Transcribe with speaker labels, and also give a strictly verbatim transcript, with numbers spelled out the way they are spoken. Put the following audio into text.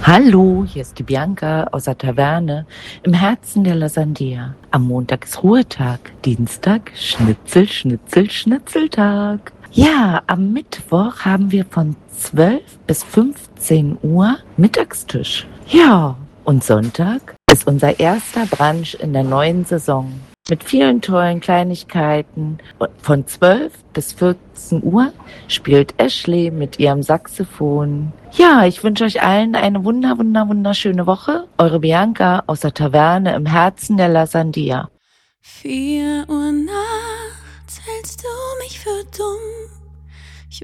Speaker 1: Hallo, hier ist die Bianca aus der Taverne im Herzen der Lasandia. Am Montag ist Ruhetag, Dienstag Schnitzel, Schnitzel, Schnitzeltag. Ja, am Mittwoch haben wir von zwölf bis fünfzehn Uhr Mittagstisch. Ja, und Sonntag ist unser erster Brunch in der neuen Saison. Mit vielen tollen Kleinigkeiten. Von zwölf bis vierzehn Uhr spielt Ashley mit ihrem Saxophon. Ja, ich wünsche euch allen eine wunder, wunder, wunderschöne Woche. Eure Bianca aus der Taverne im Herzen der Lasandia.
Speaker 2: Vier Uhr nachts hältst du mich für dumm.